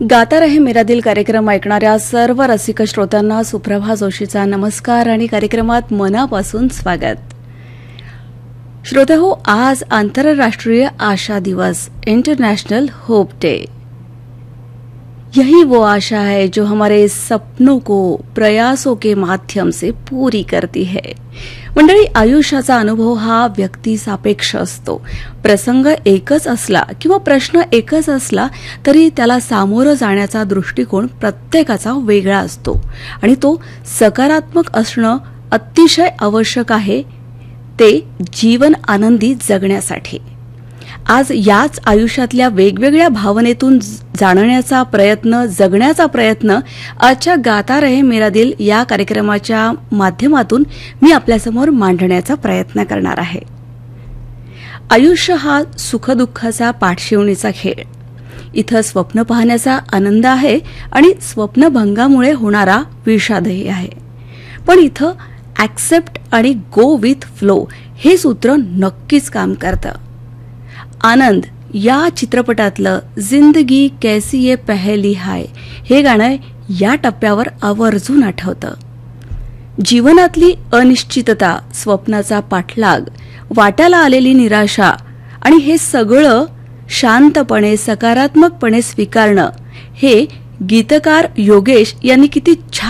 गाता रहे मेरा दिल कार्यक्रम ऐकणाऱ्या सर्व रसिक श्रोत्यांना सुप्रभा जोशीचा नमस्कार आणि कार्यक्रमात मनापासून स्वागत। श्रोतेहो, आज आंतरराष्ट्रीय आशा दिवस, इंटरनेशनल होप डे। यही वो आशा है जो हमारे सपनों को प्रयासों के माध्यम से पूरी करती है। मंडळी, आयुष्याचा अनुभव हा व्यक्ती सापेक्ष असतो। प्रसंग एकच असला किंवा प्रश्न एकच असला तरी त्याला सामोरं जाण्याचा दृष्टिकोन प्रत्येकाचा वेगळा असतो आणि तो सकारात्मक असणं अतिशय आवश्यक आहे, ते जीवन आनंदी जगण्यासाठी। आज याच आयुष्यातल्या वेगवेगळ्या भावनेतून जाणण्याचा प्रयत्न, जगण्याचा प्रयत्न आजच्या गाता रहे मेरा दिल या कार्यक्रमाच्या माध्यमातून मी आपल्यासमोर मांडण्याचा प्रयत्न करणार आहे। आयुष्य हा सुखदुःखाचा पाठशिवणीचा खेळ। इथं स्वप्न पाहण्याचा आनंद आहे आणि स्वप्नभंगामुळे होणारा विषादही आहे, पण इथं ॲक्सेप्ट आणि गो विथ फ्लो हे सूत्र नक्कीच काम करतं। आनंद या चित्रपटातलं जिंदगी कैसी ये पहली हाय हे गाणं या टप्प्यावर आवर्जून आठवतं। जीवनातली अनिश्चितता, स्वप्नाचा पाठलाग, वाट्याला आलेली निराशा आणि हे सगळं शांतपणे, सकारात्मकपणे स्वीकारणं हे गीतकार योगेश यांनी किती छान